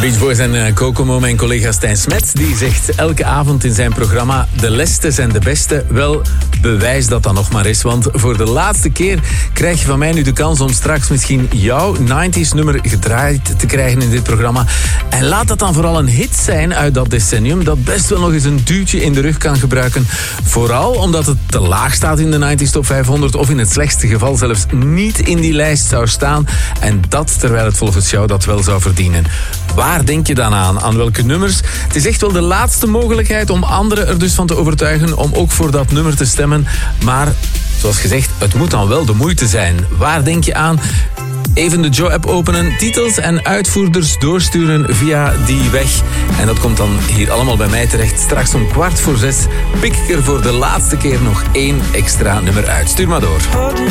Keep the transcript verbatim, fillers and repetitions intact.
Beach Boys en uh, Kokomo, mijn collega Stijn Smets, die zegt elke avond in zijn programma: de leste zijn de beste. Wel, bewijs dat dan nog maar eens, want voor de laatste keer krijg je van mij nu de kans om straks misschien jouw nineties nummer gedraaid te krijgen in dit programma. En laat dat dan vooral een hit zijn uit dat decennium dat best wel nog eens een duwtje in de rug kan gebruiken. Vooral omdat het te laag staat in de nineties Top vijfhonderd of in het slechtste geval zelfs niet in die lijst zou staan. En dat terwijl het volgens jou dat wel zou verdienen. Waar denk je dan aan? Aan welke nummers? Het is echt wel de laatste mogelijkheid om anderen er dus van te overtuigen om ook voor dat nummer te stemmen. Maar, zoals gezegd, het moet dan wel de moeite zijn. Waar denk je aan? Even de Joe-app openen, titels en uitvoerders doorsturen via die weg. En dat komt dan hier allemaal bij mij terecht. Straks om kwart voor zes pik ik er voor de laatste keer nog één extra nummer uit. Stuur maar door.